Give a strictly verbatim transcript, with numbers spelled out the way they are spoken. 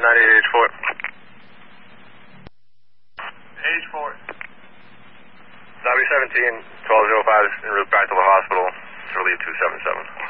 ninety-eight, H four. H four. Lobby seventeen, twelve oh five, en route back to the hospital to relieve two seven seven.